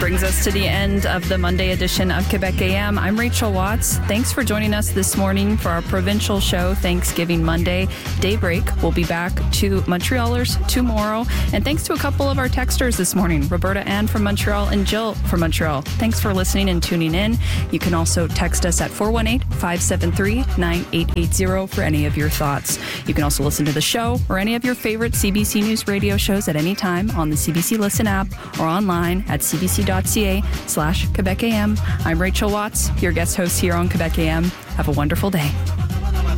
brings us to the end of the Monday edition of Quebec AM. I'm Rachel Watts. Thanks for joining us this morning for our provincial show, Thanksgiving Monday. Daybreak will be back to Montrealers tomorrow. And thanks to a couple of our texters this morning, Roberta Ann from Montreal and Jill from Montreal. Thanks for listening and tuning in. You can also text us at 418-573-9880 for any of your thoughts. You can also listen to the show or any of your favorite CBC News radio shows at any time on the CBC Listen app or online at cbc.ca/Quebec AM. I'm Rachel Watts, your guest host here on Quebec AM. Have a wonderful day.